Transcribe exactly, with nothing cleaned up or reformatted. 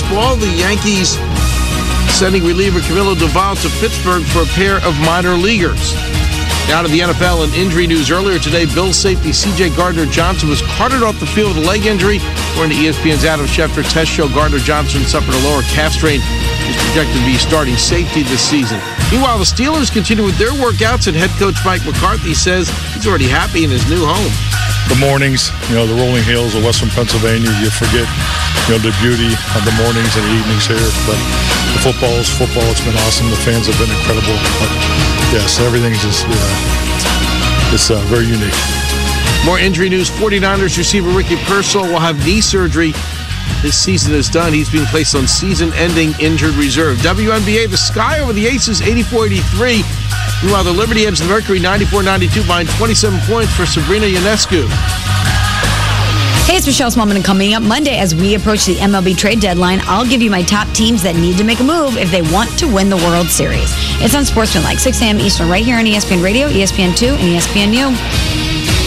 baseball, the Yankees sending reliever Camilo Doval to Pittsburgh for a pair of minor leaguers. Now to the N F L and injury news. Earlier today, Bills safety C J Gardner-Johnson was carted off the field with a leg injury. According to E S P N's Adam Schefter, tests show Gardner-Johnson suffered a lower calf strain. He's projected to be starting safety this season. Meanwhile, the Steelers continue with their workouts, and head coach Mike McCarthy says he's already happy in his new home. The mornings, you know, the rolling hills of Western Pennsylvania, you forget, you know, the beauty of the mornings and the evenings here. But the football is football. It's been awesome. The fans have been incredible. But yes, everything's just, uh, it's uh, very unique. More injury news. 49ers receiver Ricky Pearsall will have knee surgery. His season is done. He's being placed on season-ending injured reserve. W N B A, the Sky over the Aces, eighty-four eighty-three. Meanwhile, the Liberty edged the Mercury ninety-four ninety-two, behind twenty-seven points for Sabrina Ionescu. Hey, it's Michelle Smallman, and coming up Monday as we approach the M L B trade deadline, I'll give you my top teams that need to make a move if they want to win the World Series. It's on Sportsmanlike, six a.m. Eastern, right here on E S P N Radio, E S P N two, and E S P N U.